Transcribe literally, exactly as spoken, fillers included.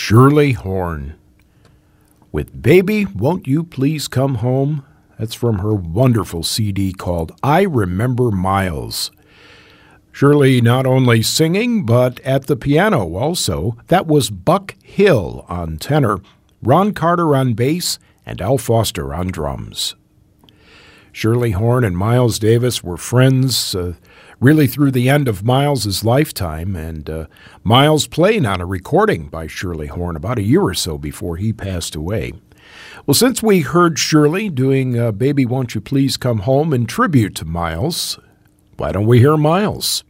Shirley Horn with Baby, Won't You Please Come Home? That's from her wonderful C D called I Remember Miles. Shirley not only singing, but at the piano also. That was Buck Hill on tenor, Ron Carter on bass, and Al Foster on drums. Shirley Horn and Miles Davis were friends uh, really through the end of Miles's lifetime, and uh, Miles played on a recording by Shirley Horn about a year or so before he passed away. Well, since we heard Shirley doing uh, Baby Won't You Please Come Home in tribute to Miles, why don't we hear Miles?